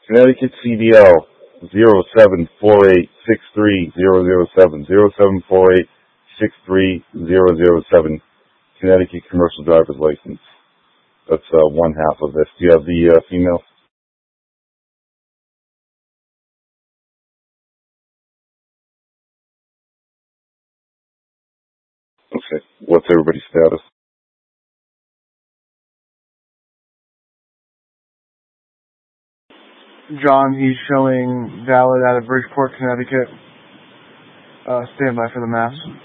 Connecticut CDL 0748630070, 0748630070, Connecticut commercial driver's license. That's one half of this. Do you have the female? Okay. What's everybody's status? John, he's showing valid out of Bridgeport, Connecticut. Stand by for the mass.